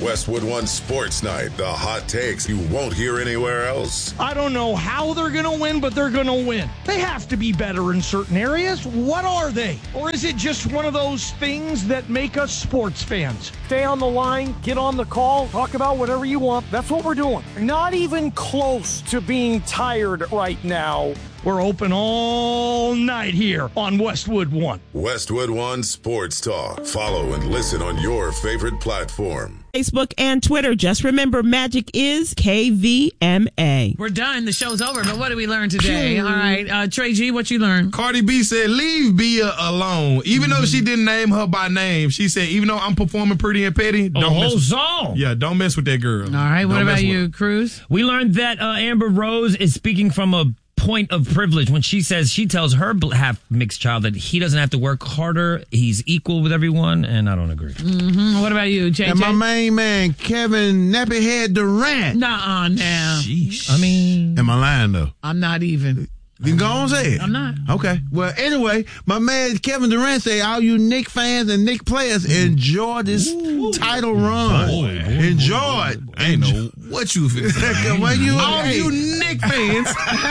Westwood One Sports Night. The hot takes you won't hear anywhere else. I don't know how they're going to win, but they're going to win. They have to be better in certain areas. What are they? Or is it just one of those things that make us sports fans? Stay on the line, get on the call, talk about whatever you want. That's what we're doing. Not even close to being tired right now. We're open all night here on Westwood One. Westwood One Sports Talk. Follow and listen on your favorite platform. Facebook and Twitter. Just remember, magic is KVMA. We're done. The show's over, but what did we learn today? All right. Trey G, what you learned? Cardi B said, leave Bia alone. Even though she didn't name her by name, she said, even though I'm performing Pretty and Petty, don't mess with song. Yeah, don't mess with that girl. All right. What about you, Cruz? We learned that Amber Rose is speaking from a point of privilege when she tells her half mixed child that he doesn't have to work harder, he's equal with everyone, and I don't agree. What about you, JJ? And my main man, Kevin Nappyhead Durant. Nuh-uh now. Sheesh. I mean, am I lying though? I'm not even. You can go on and say it. I'm not. Okay. Well, anyway, my man Kevin Durant say, all you Knicks fans and Knicks players enjoy this title run. Enjoy it. I ain't know what you feel. When you, all hey, you Knicks fans.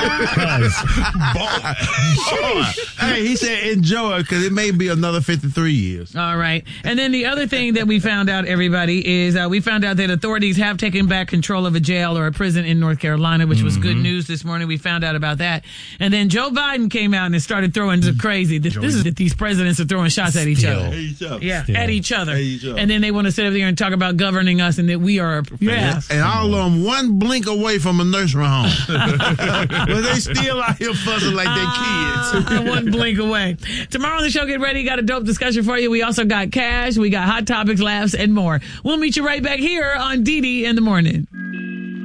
Hey, he said enjoy it because it may be another 53 years. All right. And then the other thing that we found out, everybody, is we found out that authorities have taken back control of a jail or a prison in North Carolina, which was good news this morning. We found out about that. And then Joe Biden came out and started throwing some crazy. This is that these presidents are throwing shots at each other. Yeah, at each other. And then they want to sit up there and talk about governing us and that we are. Yes. And all of them one blink away from a nursery home. But they still out here fussing like they're kids. One blink away. Tomorrow on the show, get ready. Got a dope discussion for you. We also got cash. We got hot topics, laughs, and more. We'll meet you right back here on DD in the morning.